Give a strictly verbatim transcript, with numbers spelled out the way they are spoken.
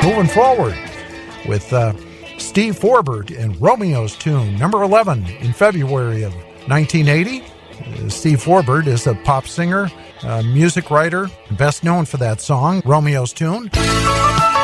moving forward with uh, Steve Forbert and Romeo's Tune, number eleven in February of nineteen eighty. Uh, Steve Forbert is a pop singer, uh, music writer, best known for that song, Romeo's Tune.